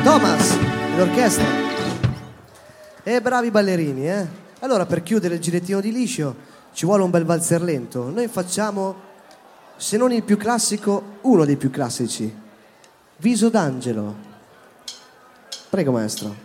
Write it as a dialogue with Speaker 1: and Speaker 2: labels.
Speaker 1: Thomas e l'orchestra. E bravi ballerini, eh? Allora, per chiudere il girettino di liscio ci vuole un bel valzer lento. Noi facciamo, se non il più classico, uno dei più classici. Viso d'angelo. Prego, maestro.